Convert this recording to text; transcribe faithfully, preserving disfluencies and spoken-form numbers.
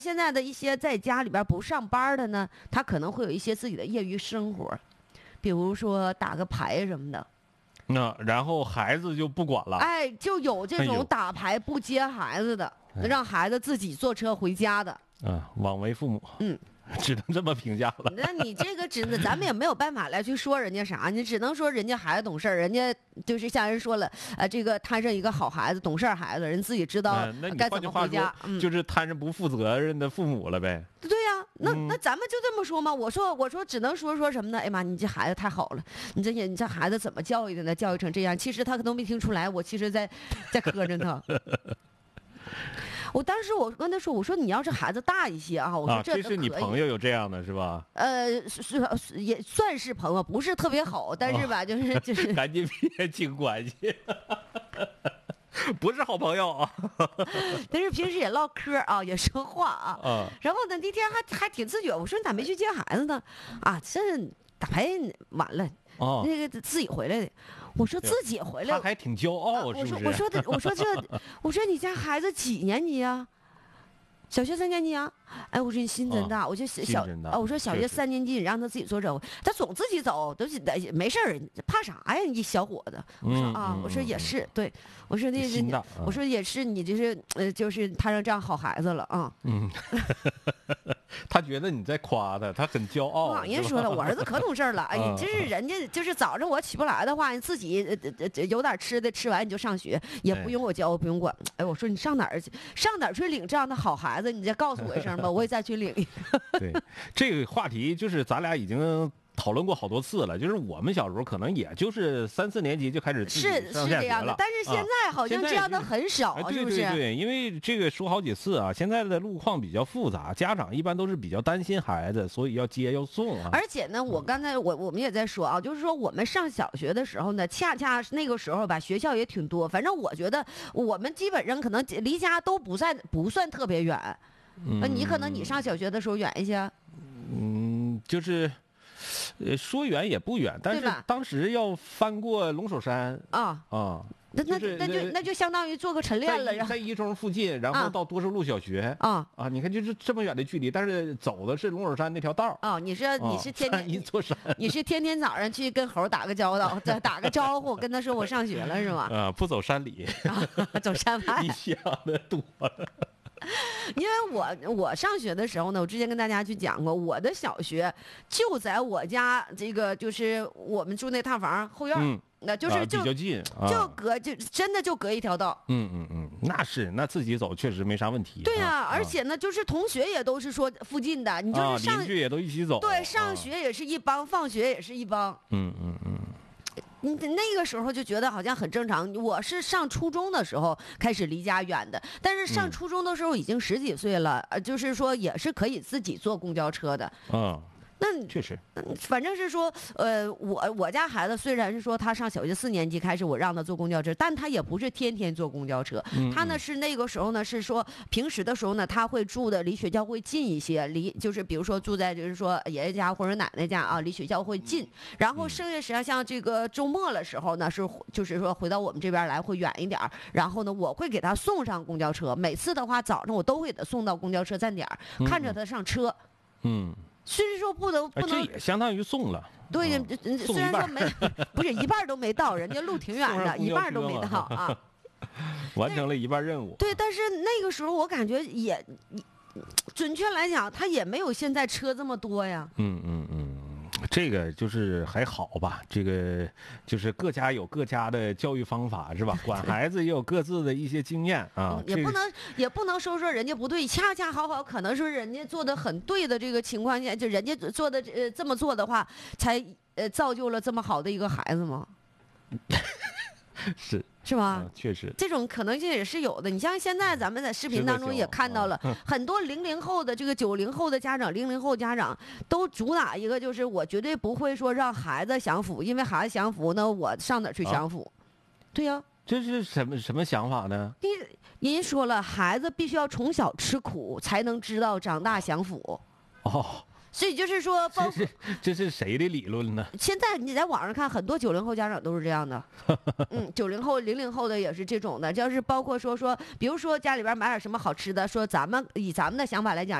现在的一些在家里边不上班的呢，他可能会有一些自己的业余生活，比如说打个牌什么的。 那然后孩子就不管了。 哎，就有这哎呦种打牌不接孩子的，让孩子自己坐车回家的。 啊，枉为父母。 嗯。 只能这么评价了。 那你这个只能，咱们也没有办法来去说人家啥，你只能说人家孩子懂事儿，人家就是像人说了，呃，这个摊上一个好孩子、懂事儿孩子，人自己知道呃、那你该怎么回家， 嗯、就是摊上不负责任的父母了呗。 对呀、啊，那、 嗯、 那咱们就这么说嘛。我说我说只能说说什么呢？哎妈，你这孩子太好了，你这你这孩子怎么教育的呢？教育成这样，其实他可能没听出来，我其实在在磕碜他。我当时我跟他说，我说你要是孩子大一些啊，我说这、 啊、这是你朋友有这样的是吧？ 呃，是也算是朋友，不是特别好，但是吧，哦、就是就是， 赶紧撇清关系，不是好朋友啊。 但是平时也唠嗑啊，也说话啊。 啊然后呢，那天还还挺自觉，我说你咋没去接孩子呢？啊，这打牌晚了， 哦、 那个自己回来的。我说自己回来， 他还挺骄傲， 啊、 是不是？ 我说我说的，我说这，我说你家孩子几年级啊？小学三年级啊？哎，我说你心真大，哦、我就小啊，我说小学三年级，你让他自己坐车，他总自己走，都是没事儿，怕啥呀？你小伙子，我说啊， 嗯、 我说也是，对，我说那是， 嗯、 我说也是，你就是呃，就是他让这样好孩子了啊。 嗯，他觉得你在夸他，他很骄傲。 网人说了，我儿子可懂事了，哎，你这是人家就是早上我起不来的话，你自己呃呃有点吃的，吃完你就上学，也不用我教，不用管。哎，我说你上哪儿去？上哪儿去领这样的好孩子？你再告诉我一声吧，我也再去领。 对，这个话题就是咱俩已经讨论过好多次了，就是我们小时候可能也就是三四年级就开始自己上下学了， 是是这样的，但是现在好像这样的很少， 啊、 是不是？ 对对对，因为这个说好几次啊，现在的路况比较复杂，家长一般都是比较担心孩子，所以要接要送啊。 而且呢，我刚才我我们也在说啊，就是说我们上小学的时候呢，恰恰那个时候吧，学校也挺多，反正我觉得我们基本上可能离家都不算不算特别远。嗯，你可能你上小学的时候远一些。 嗯，就是，呃，说远也不远，但是当时要翻过龙首山啊啊， 那那那就那就相当于做个晨练了。 在一中附近，然后到多寿路小学啊啊，你看就是这么远的距离，但是走的是龙首山那条道啊。你是你是天天一座山， 你是天天早上去跟猴打个交道，打个招呼，跟他说我上学了是吗？ 啊，不走山里， 走山外。 你想的多了。 因为我我上学的时候呢，我之前跟大家去讲过，我的小学就在我家这个就是我们住那套房后院， 嗯， 那就是就、 啊、比较近，啊、 就隔就真的就隔一条道。 嗯嗯嗯，那是那自己走确实没啥问题。 对啊， 啊而且呢，就是同学也都是说附近的，你就是上、 啊、邻居也都一起走。 对，上学也是一帮，啊、放学也是一帮。 嗯嗯嗯。 你那个时候就觉得好像很正常。我是上初中的时候开始离家远的，但是上初中的时候已经十几岁了，呃、嗯，就是说也是可以自己坐公交车的。 嗯。 那确实， 反正是说，呃，我我家孩子虽然是说他上小学四年级开始我让他坐公交车，但他也不是天天坐公交车。 嗯、 他呢是那个时候呢是说平时的时候呢他会住的离学校会近一些，离就是比如说住在就是说爷爷家或者奶奶家啊，离学校会近。然后剩下实际上像这个周末的时候呢是就是说回到我们这边来会远一点，然后呢我会给他送上公交车，每次的话早上我都给他送到公交车站点，看着他上车。 嗯。 虽然说不能不能， 这也相当于送了。 对， 嗯、 虽然说没不是一半都没到，人家路挺远的，一半都没到啊， 完成了一半任务。 对，但是那个时候我感觉也，准确来讲，他也没有现在车这么多呀。 嗯嗯嗯。这个就是还好吧，这个就是各家有各家的教育方法是吧？管孩子也有各自的一些经验啊， 也不能也不能说说人家不对，恰恰好好可能是人家做的很对的这个情况下，就人家做的呃这么做的话，才呃造就了这么好的一个孩子吗？ 是。 是吧、 嗯？确实， 这种可能性也是有的。你像现在咱们在视频当中也看到了、 嗯、 很多零零后的这个九零后的家长，零零后家长都主打一个就是我绝对不会说让孩子享福，因为孩子享福呢，我上哪儿去享福？啊、对呀、啊， 这是什么什么想法呢？ 您您说了，孩子必须要从小吃苦，才能知道长大享福。 哦。 所以就是说，包这是这是谁的理论呢？ 现在你在网上看，很多九零后家长都是这样的，嗯，九零后、零零后的也是这种的，就是包括说说，比如说家里边买点什么好吃的，说咱们以咱们的想法来讲。